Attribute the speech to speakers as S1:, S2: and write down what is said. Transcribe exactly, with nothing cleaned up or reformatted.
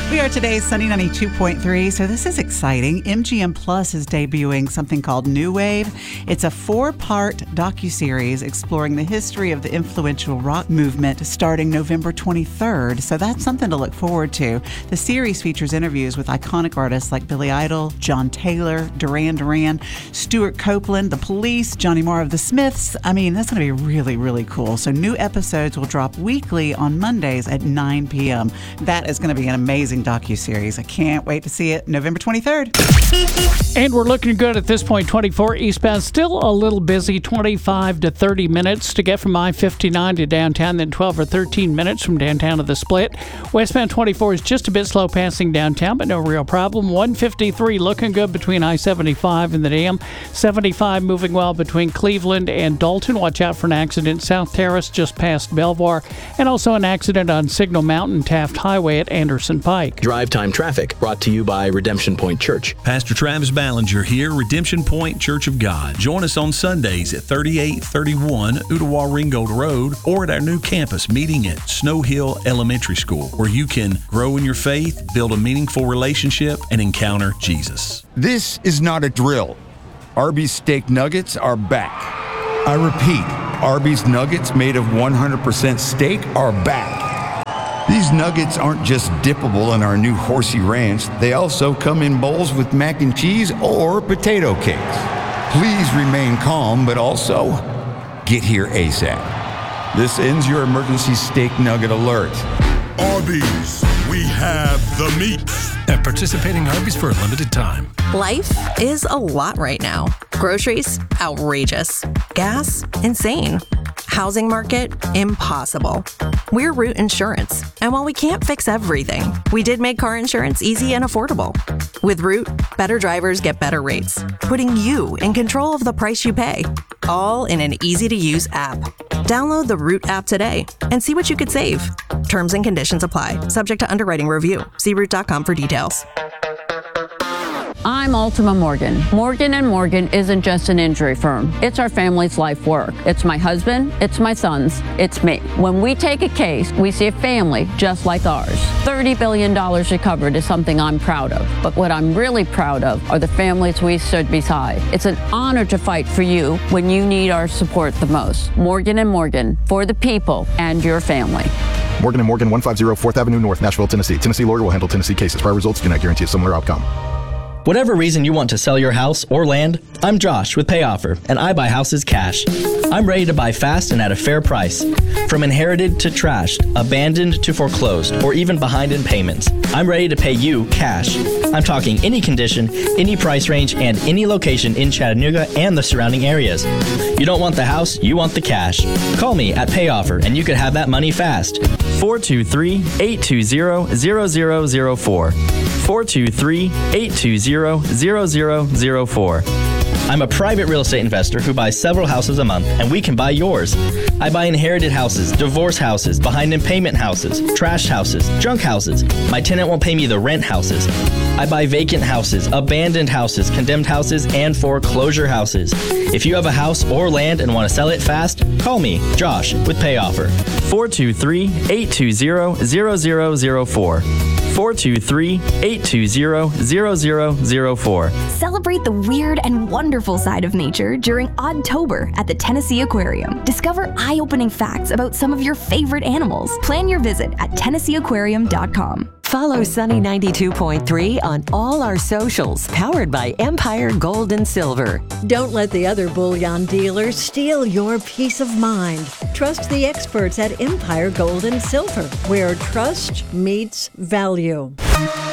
S1: We are today's Sunny ninety-two point three, so this is exciting. M G M Plus is debuting something called New Wave. It's a four-part docuseries exploring the history of the influential rock movement starting November twenty-third, so that's something to look forward to. The series features interviews with iconic artists like Billy Idol, John Taylor, Duran Duran, Stuart Copeland, The Police, Johnny Marr of The Smiths. I mean, that's going to be really, really cool. So new episodes will drop weekly on Mondays at nine p.m. That is going to be an amazing docuseries. I can't wait to see it November twenty-third.
S2: And we're looking good at this point. twenty-four eastbound, still a little busy, twenty-five to thirty minutes to get from I fifty-nine to downtown, then twelve or thirteen minutes from downtown to the split. Westbound twenty-four is just a bit slow passing downtown, but no real problem. one fifty-three looking good between I seventy-five and the dam. seventy-five moving well between Cleveland and Dalton. Watch out for an accident South Terrace just past Belvoir, and also an accident on Signal Mountain Taft Highway at Anderson Pike.
S3: Drive time traffic brought to you by Redemption Point Church.
S4: Pastor Travis Ballinger here, Redemption Point Church of God. Join us on Sundays at thirty-eight thirty-one Ooltewah Ringgold Road or at our new campus meeting at Snow Hill Elementary School, where you can grow in your faith, build a meaningful relationship, and encounter Jesus.
S5: This is not a drill. Arby's steak nuggets are back. I repeat, Arby's nuggets made of one hundred percent steak are back. These nuggets aren't just dippable in our new Horsey Ranch. They also come in bowls with mac and cheese or potato cakes. Please remain calm, but also get here ASAP. This ends your emergency steak nugget alert.
S6: Arby's, we have the meats.
S7: At participating Arby's for a limited time.
S8: Life is a lot right now. Groceries, outrageous. Gas, insane. Housing market, impossible. We're Root Insurance, and while we can't fix everything, we did make car insurance easy and affordable. With Root, better drivers get better rates, putting you in control of the price you pay, all in an easy-to-use app. Download the Root app today and see what you could save. Terms and conditions apply, subject to underwriting review. See root dot com for details.
S9: I'm Ultima Morgan. Morgan and Morgan isn't just an injury firm. It's our family's life work. It's my husband, it's my sons, it's me. When we take a case, we see a family just like ours. thirty billion dollars recovered is something I'm proud of. But what I'm really proud of are the families we stood beside. It's an honor to fight for you when you need our support the most. Morgan and Morgan, for the people and your family.
S10: Morgan and Morgan, one fifty fourth Avenue North, Nashville, Tennessee. Tennessee lawyer will handle Tennessee cases. Prior results do not guarantee a similar outcome.
S3: Whatever reason you want to sell your house or land, I'm Josh with PayOffer, and I buy houses cash. I'm ready to buy fast and at a fair price. From inherited to trashed, abandoned to foreclosed, or even behind in payments, I'm ready to pay you cash. I'm talking any condition, any price range, and any location in Chattanooga and the surrounding areas. You don't want the house, you want the cash. Call me at PayOffer, and you could have that money fast. four two three, eight two zero, zero zero zero four. four two three, eight two zero, zero zero zero four. I'm a private real estate investor who buys several houses a month, and we can buy yours. I buy inherited houses, divorce houses, behind in payment houses, trashed houses, junk houses. My tenant won't pay me the rent houses. I buy vacant houses, abandoned houses, condemned houses, and foreclosure houses. If you have a house or land and want to sell it fast, call me, Josh, with PayOffer. four two three, eight two zero, zero zero zero four. four two three, eight two zero, zero zero zero four.
S11: Celebrate the weird and wonderful side of nature during Oddtober at the Tennessee Aquarium. Discover eye-opening facts about some of your favorite animals. Plan your visit at tennessee aquarium dot com.
S12: Follow Sunny ninety-two point three on all our socials, powered by Empire Gold and Silver.
S13: Don't let the other bullion dealers steal your peace of mind. Trust the experts at Empire Gold and Silver, where trust meets value.